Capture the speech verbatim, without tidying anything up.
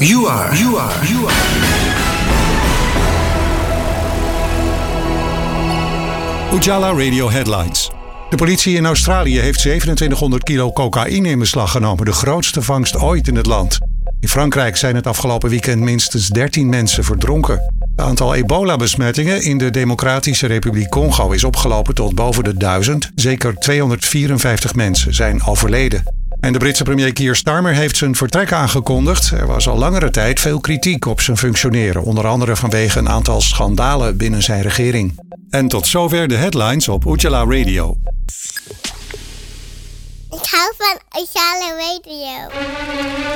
You are. You are. You are. Ujala Radio Headlines. De politie in Australië heeft zevenentwintighonderd kilo cocaïne in beslag genomen. De grootste vangst ooit in het land. In Frankrijk zijn het afgelopen weekend minstens dertien mensen verdronken. Het aantal ebola-besmettingen in de Democratische Republiek Congo is opgelopen tot boven de duizend. Zeker tweehonderdvierenvijftig mensen zijn overleden. En de Britse premier Keir Starmer heeft zijn vertrek aangekondigd. Er was al langere tijd veel kritiek op zijn functioneren. Onder andere vanwege een aantal schandalen binnen zijn regering. En tot zover de headlines op Ujala Radio. Ik hou van Ujala Radio.